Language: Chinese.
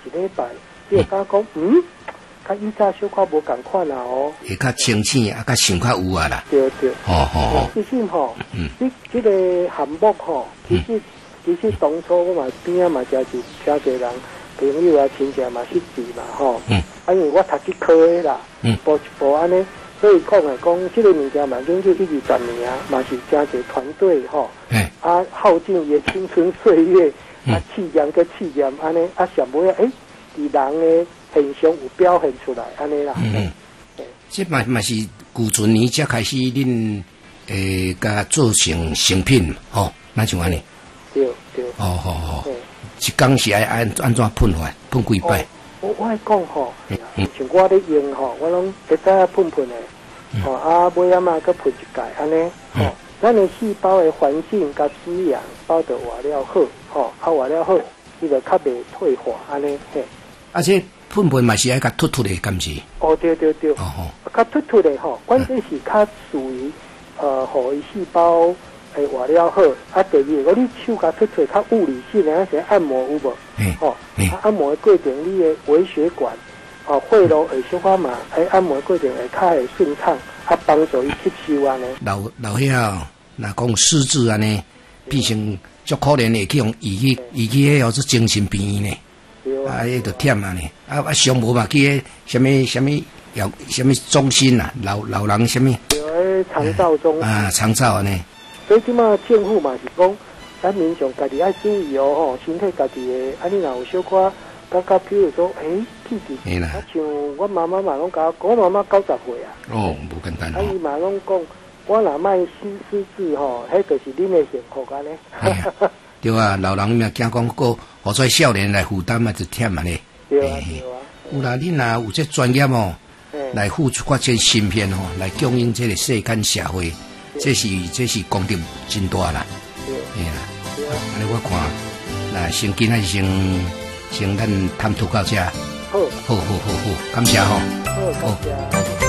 一礼拜，你会感觉讲，甲以前小可无共款啦哦。 会较清醒，啊，较想较有啊啦。 对对。其实吼，这个项目吼，其实当初我嘛边啊嘛真侪人朋友啊亲戚嘛去治嘛吼。因为我读这科的啦，步一步安尼，所以讲来讲，这个物件嘛，研究120年啊，嘛是真侪团队吼。耗尽也青春岁月，试验个试验安尼，上尾伫人的现象有表现出来安尼啦。 这嘛是古船年才开始恁甲做成品吼，那像安尼。 对。 一工是按怎喷法？喷几摆？ 我爱讲吼，像我咧用吼，我拢会使喷的，尾仔嘛，佮喷一届安尼，咱的细胞的环境甲滋养包得活了好，活了好，伊就较袂退化安尼。 这喷嘛是爱甲突的，敢是？ 对。较突的吼，关键是较属于互伊细胞活了好。第二，如果你手甲突较物理性的，像按摩有无？按摩的过程，你的微血管血路会小可嘛，按摩的过程会较会顺畅，帮助伊吸收安尼。 老遐若讲失智安尼，变成足可怜的，去用移去迄是精神病院呢。迄就忝啊呢，上无嘛去什么中心啊，老人什么？ 有长照中长照安尼。 所以即马政府嘛是讲，咱民众家己爱注意吼，身体家己的，你若有小可感觉，比如说，气质，像我妈妈嘛拢甲我讲，我妈妈90岁啊。 无简单。 伊嘛拢讲，我若卖失智吼，迄就是恁的幸福安尼。 对啊，老人嘛惊讲个，何在少年来负担嘛就忝啊呢。 对啊。 有啦，你若有这专业来付出这芯片来供应这个世间社会，这是功德真大啦。对啦。安尼我看，那先今仔先咱谈吐到这。好，感谢吼。 好，感谢。